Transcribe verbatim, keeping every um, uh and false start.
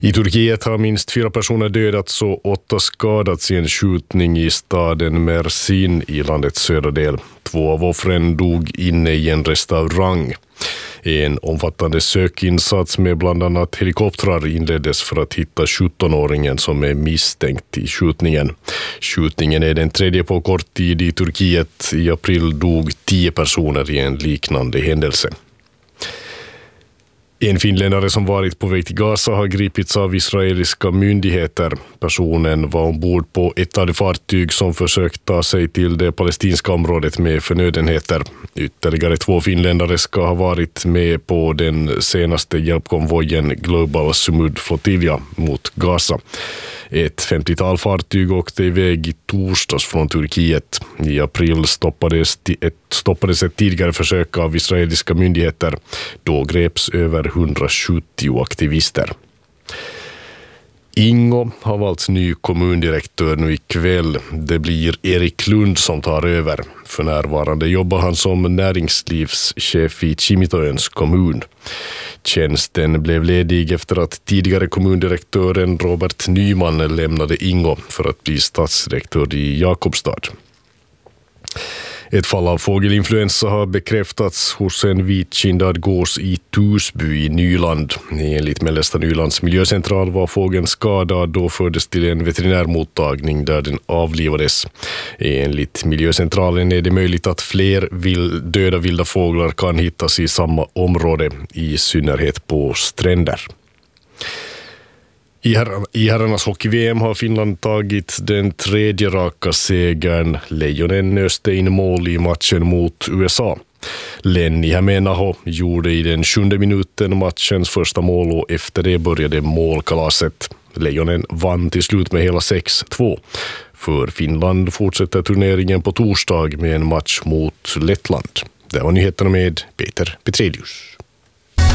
I Turkiet har minst fyra personer dödats och åtta skadats i en skjutning i staden Mersin i landets södra del. Två av offren dog inne i en restaurang. En omfattande sökinsats med bland annat helikoptrar inleddes för att hitta sjuttonåringen som är misstänkt i skjutningen. Skjutningen är den tredje på kort tid i Turkiet. I april dog tio personer i en liknande händelse. En finländare som varit på väg till Gaza har gripits av israeliska myndigheter. Personen var ombord på ett av de fartyg som försökt ta sig till det palestinska området med förnödenheter. Ytterligare två finländare ska ha varit med på den senaste hjälpkonvojen Global Sumud Flotilla mot Gaza. Ett femtiotal fartyg åkte iväg i torsdags från Turkiet. I april stoppades ett, stoppades ett tidigare försök av israeliska myndigheter. Då greps över hundrasjuttio aktivister. Ingo har valts ny kommundirektör nu ikväll. Det blir Erik Lund som tar över. För närvarande jobbar han som näringslivschef i Kimitoöns kommun. Tjänsten blev ledig efter att tidigare kommundirektören Robert Nyman lämnade Ingo för att bli stadsdirektör i Jakobstad. Ett fall av fågelinfluensa har bekräftats hos en vitkindad gås i Tusby i Nyland. Enligt Mellersta Nylands miljöcentral var fågeln skadad och fördes till en veterinärmottagning där den avlivades. Enligt miljöcentralen är det möjligt att fler vill, döda vilda fåglar kan hittas i samma område, i synnerhet på stränder. I, herran, I herrarnas hockey-V M har Finland tagit den tredje raka segern. Lejonen nöste in mål i matchen mot U S A. Lenni Hämeenaho gjorde i den sjunde minuten matchens första mål och efter det började målkalaset. Lejonen vann till slut med hela sex två. För Finland fortsätter turneringen på torsdag med en match mot Lettland. Det var nyheterna med Peter Petrelius.